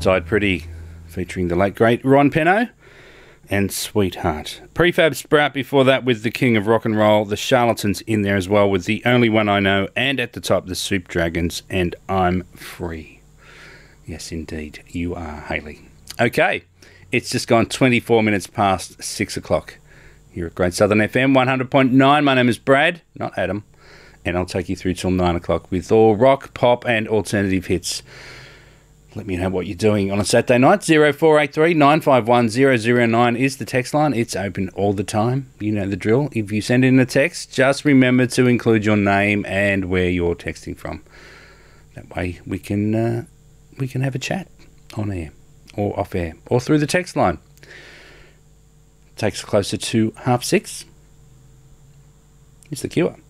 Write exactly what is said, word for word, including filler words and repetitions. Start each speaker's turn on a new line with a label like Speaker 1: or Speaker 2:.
Speaker 1: Died Pretty, featuring the late great Ron Penno, and Sweetheart. Prefab Sprout before that with the King of Rock and Roll, the Charlatans in there as well with The Only One I Know, and at the top the Soup Dragons and I'm Free. Yes, indeed, you are, Hayley. Okay, it's just gone twenty-four minutes past six o'clock here at Great Southern F M one hundred point nine. My name is Brad, not Adam, and I'll take you through till nine o'clock with all rock, pop and alternative hits. Let me know what you're doing on a Saturday night. zero four eight three nine five one zero zero nine is the text line. It's open all the time. You know the drill. If you send in a text, just remember to include your name and where you're texting from. That way we can uh, we can have a chat on air or off air or through the text line. Takes closer to half six. It's The Cure.